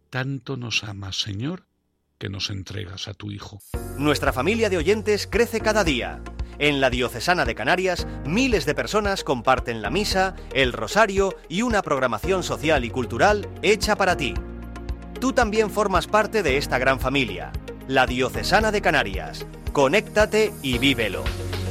tanto nos amas, Señor, que nos entregas a tu Hijo. Nuestra familia de oyentes crece cada día. En la Diocesana de Canarias, miles de personas comparten la misa, el rosario y una programación social y cultural hecha para ti. Tú también formas parte de esta gran familia, la Diocesana de Canarias. Conéctate y vívelo.